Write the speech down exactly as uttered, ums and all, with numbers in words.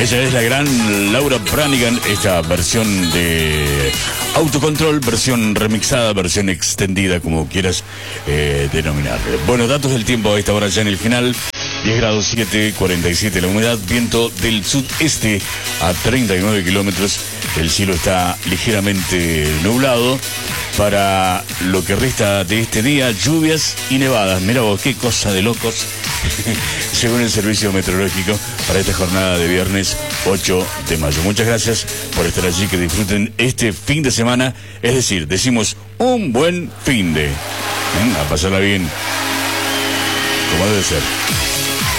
Ella es la gran Laura Branigan, esta versión de Autocontrol, versión remixada, versión extendida, como quieras eh, denominar. Bueno, datos del tiempo a esta hora ya en el final. diez grados siete, cuarenta y siete la humedad, viento del sudeste a treinta y nueve kilómetros. El cielo está ligeramente nublado. Para lo que resta de este día, lluvias y nevadas. Mira vos, qué cosa de locos. Según el servicio meteorológico, para esta jornada de viernes ocho de mayo. Muchas gracias por estar allí, que disfruten este fin de semana. Es decir, decimos un buen fin de. ¿Eh? A pasarla bien, como debe ser.